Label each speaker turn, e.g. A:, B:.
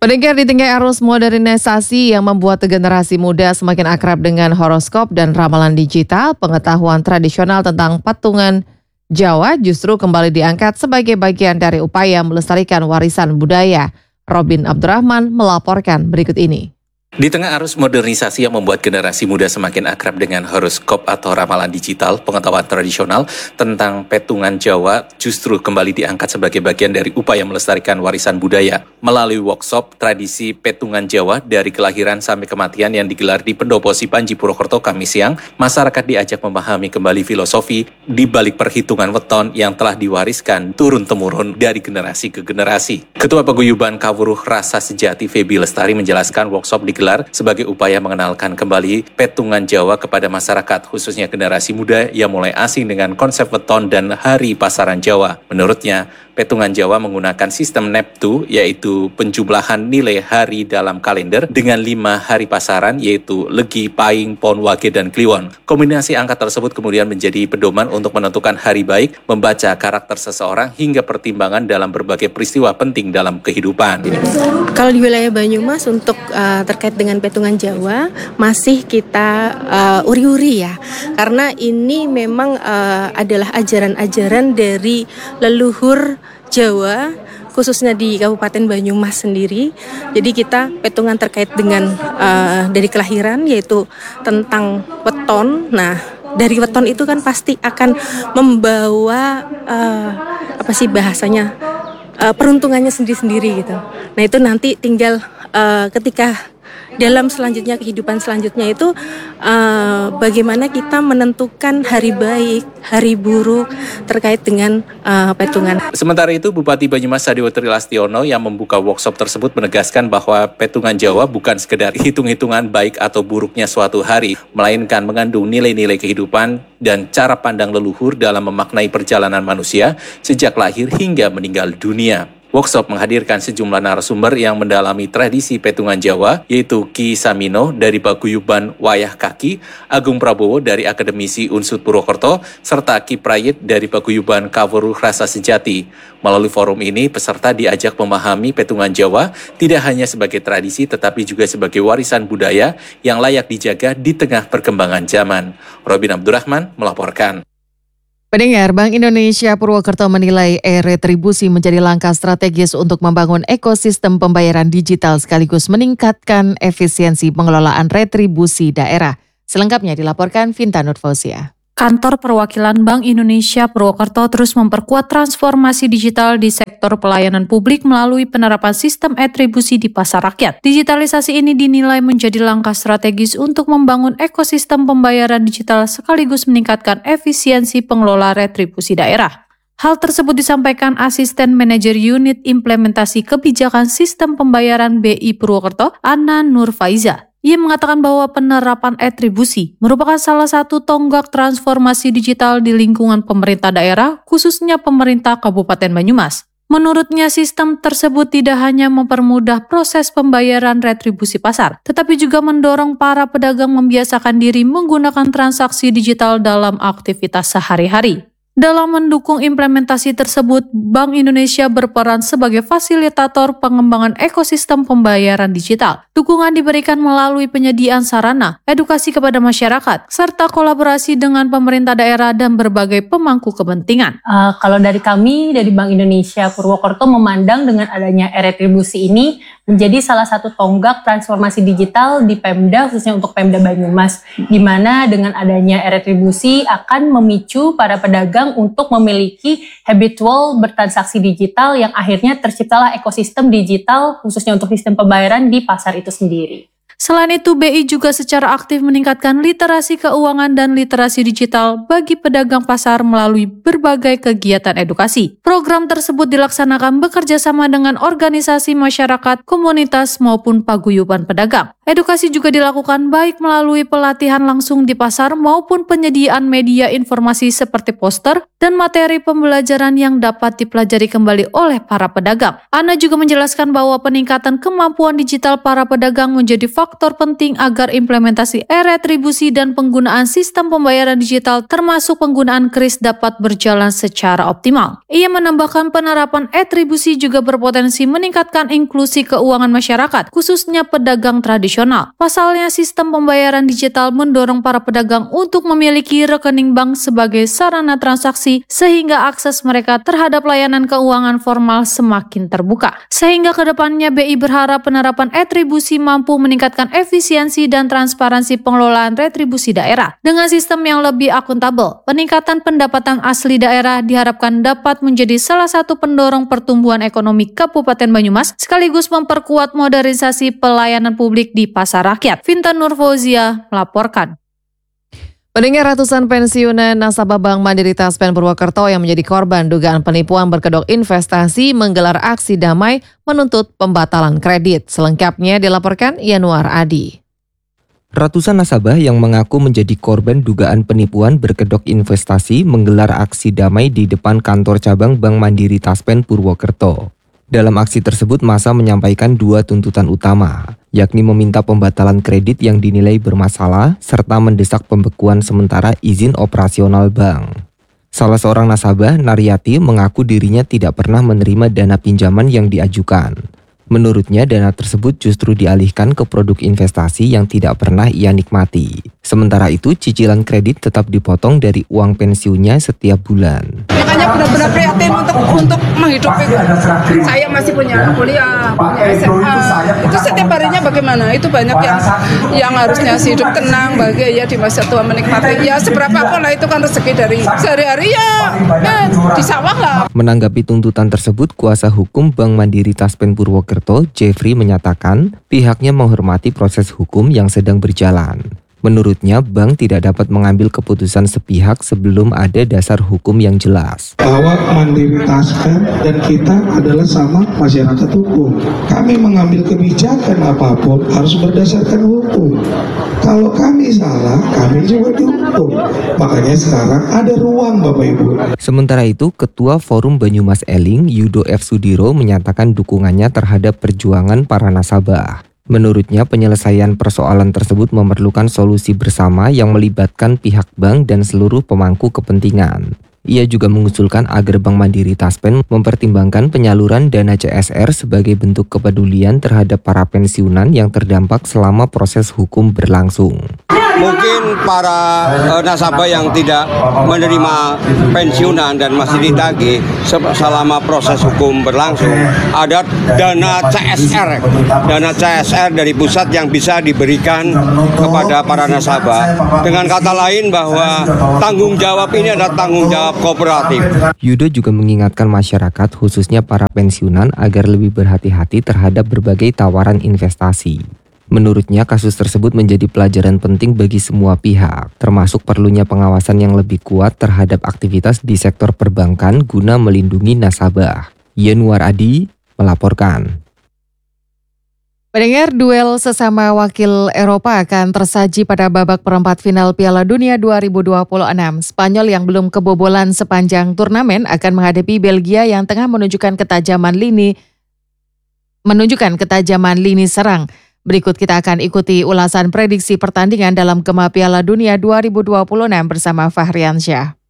A: Pendengar, di tengah arus modernisasi yang membuat generasi muda semakin akrab dengan horoskop dan ramalan digital, pengetahuan tradisional tentang patungan Jawa justru kembali diangkat sebagai bagian dari upaya melestarikan warisan budaya. Robin Abdurrahman melaporkan berikut ini.
B: Di tengah arus modernisasi yang membuat generasi muda semakin akrab dengan horoskop atau ramalan digital, pengetahuan tradisional tentang petungan Jawa justru kembali diangkat sebagai bagian dari upaya melestarikan warisan budaya. Melalui workshop tradisi petungan Jawa dari kelahiran sampai kematian yang digelar di Pendopo Sipanji, Purwokerto, Kamis siang, masyarakat diajak memahami kembali filosofi di balik perhitungan weton yang telah diwariskan turun-temurun dari generasi ke generasi. Ketua Paguyuban Kawruh Rasa Sejati Febi Lestari menjelaskan workshop digelar sebagai upaya mengenalkan kembali petungan Jawa kepada masyarakat, khususnya generasi muda yang mulai asing dengan konsep weton dan hari pasaran Jawa. Menurutnya, petungan Jawa menggunakan sistem Neptu, yaitu penjumlahan nilai hari dalam kalender dengan 5 hari pasaran, yaitu Legi, Pahing, Pon, Wage, dan Kliwon. Kombinasi angka tersebut kemudian menjadi pedoman untuk menentukan hari baik, membaca karakter seseorang, hingga pertimbangan dalam berbagai peristiwa penting dalam kehidupan.
C: Kalau di wilayah Banyumas untuk terkait dengan petungan Jawa masih kita uri-uri ya, karena ini memang adalah ajaran-ajaran dari leluhur Jawa, khususnya di Kabupaten Banyumas sendiri. Jadi kita petungan terkait dengan dari kelahiran, yaitu tentang weton. Nah, dari weton itu kan pasti akan membawa peruntungannya sendiri-sendiri gitu. Nah, itu nanti tinggal ketika dalam selanjutnya kehidupan selanjutnya itu bagaimana kita menentukan hari baik, hari buruk terkait dengan petungan.
B: Sementara itu, Bupati Banyumas Sadewo Trilastiono yang membuka workshop tersebut menegaskan bahwa petungan Jawa bukan sekedar hitung-hitungan baik atau buruknya suatu hari, melainkan mengandung nilai-nilai kehidupan dan cara pandang leluhur dalam memaknai perjalanan manusia sejak lahir hingga meninggal dunia. Workshop menghadirkan sejumlah narasumber yang mendalami tradisi petungan Jawa, yaitu Ki Samino dari Paguyuban Wayah Kaki, Agung Prabowo dari Akademisi Unsud Purwokerto, serta Ki Prayit dari Paguyuban Kawruh Rasa Sejati. Melalui forum ini, peserta diajak memahami petungan Jawa tidak hanya sebagai tradisi, tetapi juga sebagai warisan budaya yang layak dijaga di tengah perkembangan zaman. Robin Abdurrahman melaporkan.
A: Pendengar, Bank Indonesia Purwokerto menilai e-retribusi menjadi langkah strategis untuk membangun ekosistem pembayaran digital sekaligus meningkatkan efisiensi pengelolaan retribusi daerah. Selengkapnya dilaporkan Vinta Nurfauzia.
D: Kantor Perwakilan Bank Indonesia Purwokerto terus memperkuat transformasi digital di sektor pelayanan publik melalui penerapan sistem retribusi di pasar rakyat. Digitalisasi ini dinilai menjadi langkah strategis untuk membangun ekosistem pembayaran digital sekaligus meningkatkan efisiensi pengelola retribusi daerah. Hal tersebut disampaikan Asisten Manajer Unit Implementasi Kebijakan Sistem Pembayaran BI Purwokerto, Anna Nurfaiza. Ia mengatakan bahwa penerapan retribusi merupakan salah satu tonggak transformasi digital di lingkungan pemerintah daerah, khususnya pemerintah Kabupaten Banyumas. Menurutnya, sistem tersebut tidak hanya mempermudah proses pembayaran retribusi pasar, tetapi juga mendorong para pedagang membiasakan diri menggunakan transaksi digital dalam aktivitas sehari-hari. Dalam mendukung implementasi tersebut, Bank Indonesia berperan sebagai fasilitator pengembangan ekosistem pembayaran digital. Dukungan diberikan melalui penyediaan sarana, edukasi kepada masyarakat, serta kolaborasi dengan pemerintah daerah dan berbagai pemangku kepentingan.
E: Kalau dari kami, dari Bank Indonesia Purwokerto memandang dengan adanya e-retribusi ini menjadi salah satu tonggak transformasi digital di Pemda, khususnya untuk Pemda Banyumas, di mana dengan adanya e-retribusi akan memicu para pedagang untuk memiliki habitual bertransaksi digital yang akhirnya terciptalah ekosistem digital khususnya untuk sistem pembayaran di pasar itu sendiri.
D: Selain itu, BI juga secara aktif meningkatkan literasi keuangan dan literasi digital bagi pedagang pasar melalui berbagai kegiatan edukasi. Program tersebut dilaksanakan bekerja sama dengan organisasi masyarakat, komunitas maupun paguyuban pedagang. Edukasi juga dilakukan baik melalui pelatihan langsung di pasar maupun penyediaan media informasi seperti poster dan materi pembelajaran yang dapat dipelajari kembali oleh para pedagang. Ana juga menjelaskan bahwa peningkatan kemampuan digital para pedagang menjadi faktor faktor penting agar implementasi e-retribusi dan penggunaan sistem pembayaran digital termasuk penggunaan kris dapat berjalan secara optimal. Ia menambahkan penerapan e-retribusi juga berpotensi meningkatkan inklusi keuangan masyarakat, khususnya pedagang tradisional. Pasalnya, sistem pembayaran digital mendorong para pedagang untuk memiliki rekening bank sebagai sarana transaksi sehingga akses mereka terhadap layanan keuangan formal semakin terbuka. Sehingga kedepannya BI berharap penerapan e-retribusi mampu meningkatkan efisiensi dan transparansi pengelolaan retribusi daerah. Dengan sistem yang lebih akuntabel, peningkatan pendapatan asli daerah diharapkan dapat menjadi salah satu pendorong pertumbuhan ekonomi Kabupaten Banyumas sekaligus memperkuat modernisasi pelayanan publik di pasar rakyat. Vinta Nurfauzia melaporkan.
A: Pendengar, ratusan pensiunan nasabah Bank Mandiri Taspen Purwokerto yang menjadi korban dugaan penipuan berkedok investasi menggelar aksi damai menuntut pembatalan kredit. Selengkapnya dilaporkan Yanuar Adi.
F: Ratusan nasabah yang mengaku menjadi korban dugaan penipuan berkedok investasi menggelar aksi damai di depan kantor cabang Bank Mandiri Taspen Purwokerto. Dalam aksi tersebut, massa menyampaikan dua tuntutan utama, yakni meminta pembatalan kredit yang dinilai bermasalah serta mendesak pembekuan sementara izin operasional bank. Salah seorang nasabah, Naryati, mengaku dirinya tidak pernah menerima dana pinjaman yang diajukan. Menurutnya, dana tersebut justru dialihkan ke produk investasi yang tidak pernah ia nikmati. Sementara itu, cicilan kredit tetap dipotong dari uang pensiunnya setiap bulan.
G: Makanya benar-benar prihatin untuk menghidupi. Saya masih punya kuliah, punya SMA. Itu setiap harinya bagaimana? Itu banyak yang harusnya hidup tenang, bahagia di masa tua menikmati. Ya seberapa pun lah, itu kan rezeki dari sehari-hari ya di sawah lah.
F: Menanggapi tuntutan tersebut, kuasa hukum Bank Mandiri Taspen Purwokerto, Jeffrey, menyatakan pihaknya menghormati proses hukum yang sedang berjalan. Menurutnya, bank tidak dapat mengambil keputusan sepihak sebelum ada dasar hukum yang jelas.
H: Bahwa Mandiri Taspen dan kita adalah sama masyarakat hukum. Kami mengambil kebijakan apapun harus berdasarkan hukum. Kalau kami salah, kami juga dihukum. Makanya sekarang ada ruang, Bapak Ibu.
F: Sementara itu, Ketua Forum Banyumas Eling, Yudo F. Sudiro, menyatakan dukungannya terhadap perjuangan para nasabah. Menurutnya, penyelesaian persoalan tersebut memerlukan solusi bersama yang melibatkan pihak bank dan seluruh pemangku kepentingan. Ia juga mengusulkan agar Bank Mandiri Taspen mempertimbangkan penyaluran dana CSR sebagai bentuk kepedulian terhadap para pensiunan yang terdampak selama proses hukum berlangsung.
I: Mungkin para nasabah yang tidak menerima pensiunan dan masih ditagih selama proses hukum berlangsung, ada dana CSR dari pusat yang bisa diberikan kepada para nasabah. Dengan kata lain bahwa tanggung jawab ini adalah tanggung jawab kooperatif.
F: Yudo juga mengingatkan masyarakat, khususnya para pensiunan, agar lebih berhati-hati terhadap berbagai tawaran investasi. Menurutnya, kasus tersebut menjadi pelajaran penting bagi semua pihak, termasuk perlunya pengawasan yang lebih kuat terhadap aktivitas di sektor perbankan guna melindungi nasabah. Yanuar Adi melaporkan.
A: Pendengar, duel sesama wakil Eropa akan tersaji pada babak perempat final Piala Dunia 2026. Spanyol yang belum kebobolan sepanjang turnamen akan menghadapi Belgia yang tengah menunjukkan ketajaman lini serang. Berikut kita akan ikuti ulasan prediksi pertandingan dalam Gema Piala Dunia 2026 bersama Fahriansyah.